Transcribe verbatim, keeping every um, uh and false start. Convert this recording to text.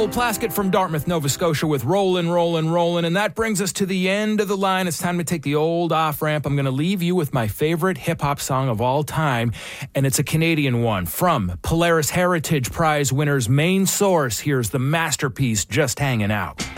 Plaskett from Dartmouth, Nova Scotia with Rollin', Rollin', Rollin'. And that brings us to the end of the line. It's time to take the old off-ramp. I'm going to leave you with my favorite hip-hop song of all time, and it's a Canadian one from Polaris Heritage Prize winners Main Source. Here's the masterpiece, Just Hanging Out.